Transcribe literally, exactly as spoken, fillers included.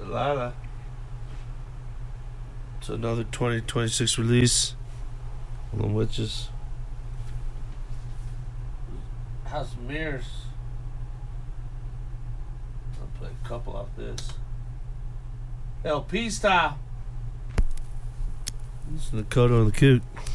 Delilah. It's another twenty twenty-six release on the Witches. House of Mirrors. I'll play a couple off this. L P style. It's Dakota and the Coot.